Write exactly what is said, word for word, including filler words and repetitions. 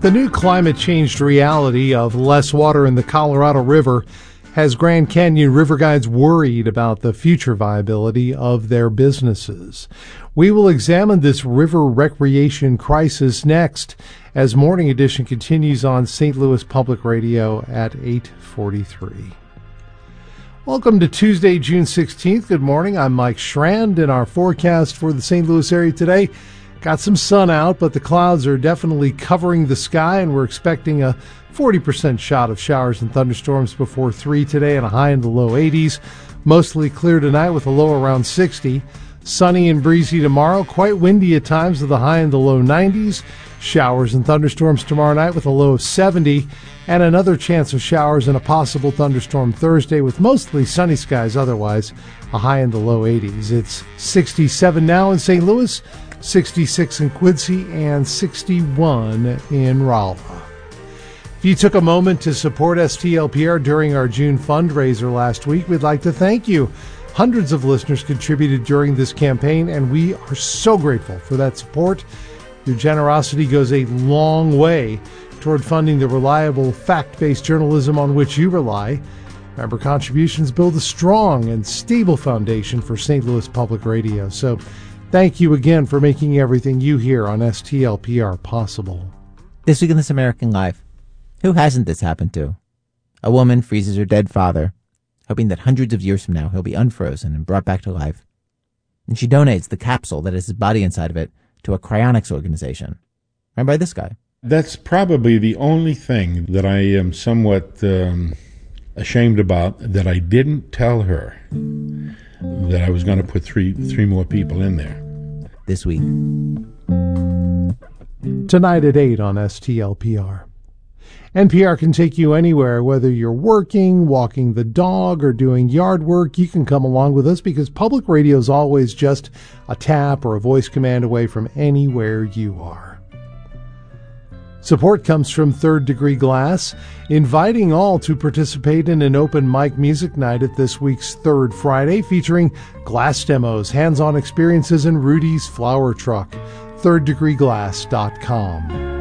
The new climate-changed reality of less water in the Colorado River has Grand Canyon river guides worried about the future viability of their businesses. We will examine this river recreation crisis next as Morning Edition continues on Saint Louis Public Radio at eight forty-three. Welcome to Tuesday, June sixteenth. Good morning. I'm Mike Schrand, and our forecast for the Saint Louis area today. Got some sun out, but the clouds are definitely covering the sky, and we're expecting a forty percent shot of showers and thunderstorms before three today and a high in the low eighties. Mostly clear tonight with a low around sixty. Sunny and breezy tomorrow, quite windy at times with a high in the low nineties. Showers and thunderstorms tomorrow night with a low of seventy, and another chance of showers and a possible thunderstorm Thursday with mostly sunny skies otherwise, a high in the low eighties. It's sixty-seven now in Saint Louis, sixty-six in Quincy, and sixty-one in Rolla. If you took a moment to support S T L P R during our June fundraiser last week, we'd like to thank you. Hundreds of listeners contributed during this campaign, and we are so grateful for that support. Your generosity goes a long way toward funding the reliable, fact-based journalism on which you rely. Member contributions build a strong and stable foundation for Saint Louis Public Radio. So thank you again for making everything you hear on S T L P R possible. This week in This American Life, who hasn't this happened to? A woman freezes her dead father, hoping that hundreds of years from now he'll be unfrozen and brought back to life. And she donates the capsule that has his body inside of it to a cryonics organization, run by this guy. That's probably the only thing that I am somewhat um, ashamed about, that I didn't tell her that I was going to put three three more people in there. This week. Tonight at eight on S T L P R. N P R can take you anywhere, whether you're working, walking the dog, or doing yard work. You can come along with us because public radio is always just a tap or a voice command away from anywhere you are. Support comes from Third Degree Glass, inviting all to participate in an open mic music night at this week's Third Friday, featuring glass demos, hands-on experiences, and Rudy's Flower Truck. third degree glass dot com.